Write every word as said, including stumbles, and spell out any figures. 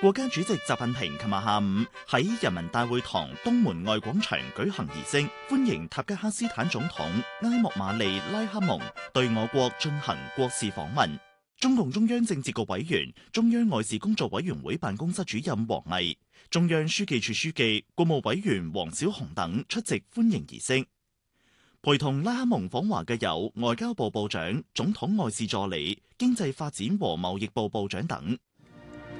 國家主席習近平琴日下午喺人民大會堂東門外廣場舉行儀式，歡迎塔吉克斯坦總統埃莫馬利拉克蒙對我國進行國事訪問。中共中央政治局委員、中央外事工作委員會辦公室主任王毅、中央書記處書記、國務委員王小洪等出席歡迎儀式。陪同拉克蒙訪華嘅有外交部部長、總統外事助理、經濟發展和貿易部部長等。